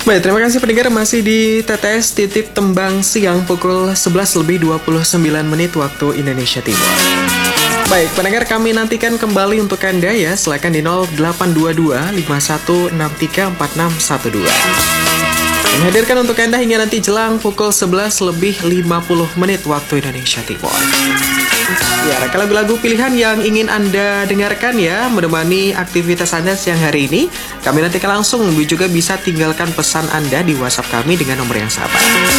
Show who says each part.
Speaker 1: Baik, terima kasih pendengar, masih di TTS Titip Tembang Siang pukul 11:29 waktu Indonesia Timur. Baik, pendengar, kami nantikan kembali untuk Anda ya. Silakan di 0822 51634612. Menghadirkan untuk Anda hingga nanti jelang pukul 11:50 waktu Indonesia Timur. Ya, reka lagu-lagu pilihan yang ingin Anda dengarkan ya, menemani aktivitas Anda siang hari ini. Kami nantikan langsung, juga bisa tinggalkan pesan Anda di WhatsApp kami dengan nomor yang sama.